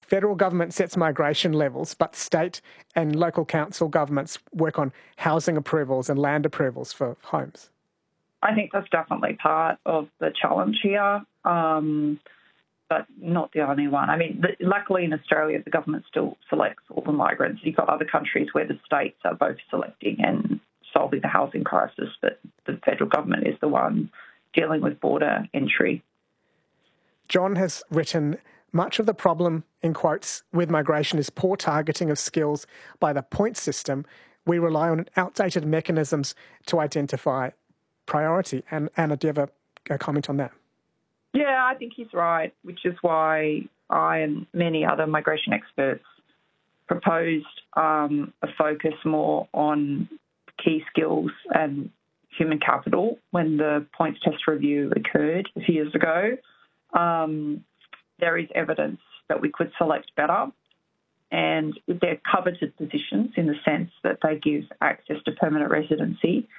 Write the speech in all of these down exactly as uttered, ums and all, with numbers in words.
federal government sets migration levels, but state and local council governments work on housing approvals and land approvals for homes? I think that's definitely part of the challenge here, um, but not the only one. I mean, the, luckily in Australia, the government still selects all the migrants. You've got other countries where the states are both selecting and solving the housing crisis, but the federal government is the one dealing with border entry. John has written, much of the problem, in quotes, with migration is poor targeting of skills by the point system. We rely on outdated mechanisms to identify priority. And Anna, do you have a, a comment on that? Yeah, I think he's right, which is why I and many other migration experts proposed um, a focus more on key skills and human capital when the points test review occurred a few years ago. Um, there is evidence that we could select better, and they're coveted positions in the sense that they give access to permanent residency.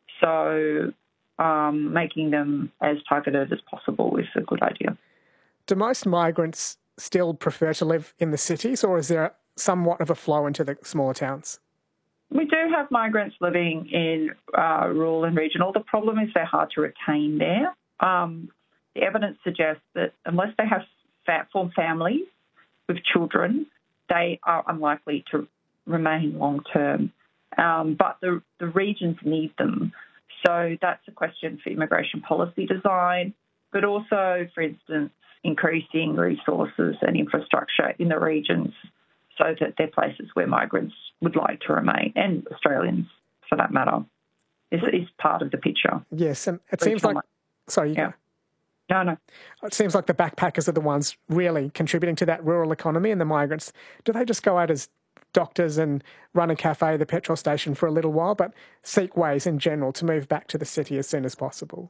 So um, making them as targeted as possible is a good idea. Do most migrants still prefer to live in the cities, or is there somewhat of a flow into the smaller towns? We do have migrants living in uh, rural and regional. The problem is they're hard to retain there. Um, the evidence suggests that unless they have fat, formed families with children, they are unlikely to remain long-term. Um, but the, the regions need them. So that's a question for immigration policy design, but also, for instance, increasing resources and infrastructure in the regions so that they're places where migrants would like to remain, and Australians for that matter, is, is part of the picture. Yes, and it seems like... Sorry, you yeah. go. No, no. It seems like the backpackers are the ones really contributing to that rural economy, and the migrants, do they just go out as doctors and run a cafe, the petrol station for a little while, but seek ways in general to move back to the city as soon as possible?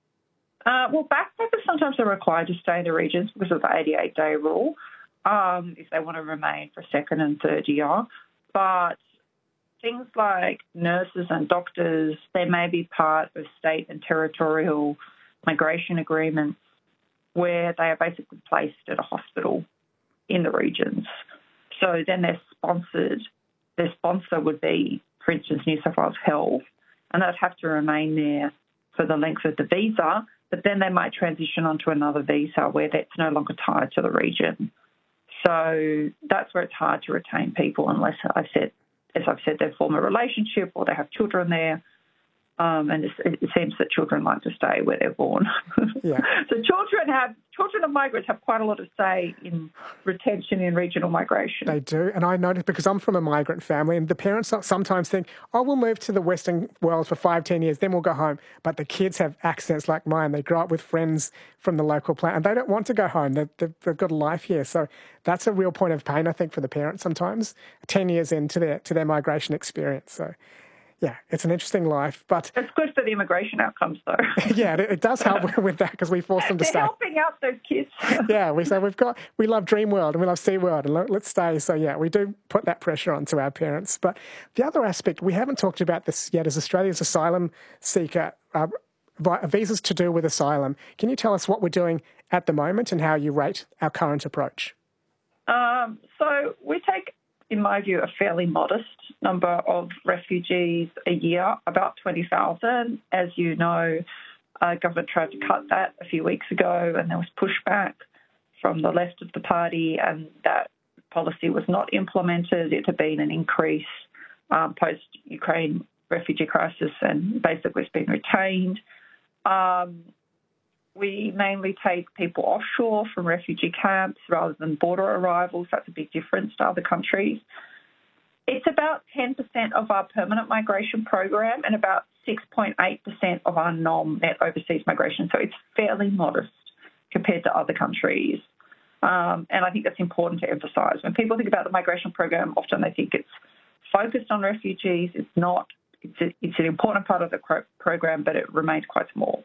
Uh, well, backpackers sometimes are required to stay in the regions because of the eighty-eight day rule, um, if they want to remain for second and third year. But things like nurses and doctors, they may be part of state and territorial migration agreements where they are basically placed at a hospital in the regions. So then they're sponsored. Their sponsor would be, for instance, New South Wales Health, and they'd have to remain there for the length of the visa, but then they might transition onto another visa where that's no longer tied to the region. So that's where it's hard to retain people unless, I've said, as I've said, they form a relationship or they have children there. Um, and it, it seems that children like to stay where they're born. Yeah. So children have children of migrants have quite a lot of say in retention in regional migration. They do, and I noticed because I'm from a migrant family, and the parents sometimes think, "Oh, we'll move to the Western world for five, ten years, then we'll go home." But the kids have accents like mine. They grow up with friends from the local plant, and they don't want to go home. They've, they've, they've got a life here, so that's a real point of pain, I think, for the parents sometimes. Ten years into their to their migration experience, so. Yeah, it's an interesting life, but... It's good for the immigration outcomes, though. Yeah, it, it does help with that because we force them to They're stay. helping out those kids. Yeah, we say we've got, we love Dreamworld and we love SeaWorld and let, let's stay. So yeah, we do put that pressure onto our parents. But the other aspect, we haven't talked about this yet, is Australia's asylum seeker, uh, visas to do with asylum. Can you tell us what we're doing at the moment and how you rate our current approach? Um, so we take, in my view, a fairly modest number of refugees a year, about twenty thousand. As you know, uh, government tried to cut that a few weeks ago and there was pushback from the left of the party and that policy was not implemented. It had been an increase um, post-Ukraine refugee crisis and basically it's been retained. Um, we mainly take people offshore from refugee camps rather than border arrivals. That's a big difference to other countries. It's about ten percent of our permanent migration program and about six point eight percent of our non-net overseas migration. So it's fairly modest compared to other countries. Um, and I think that's important to emphasise. When people think about the migration program, often they think it's focused on refugees. It's not. It's, a, it's an important part of the program, but it remains quite small.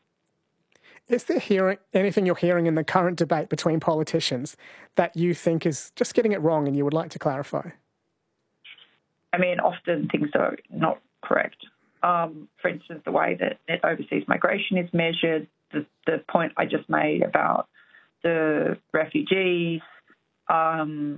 Is there hearing, anything you're hearing in the current debate between politicians that you think is just getting it wrong and you would like to clarify? I mean, often things are not correct. Um, for instance, the way that net overseas migration is measured, the, the point I just made about the refugees, um,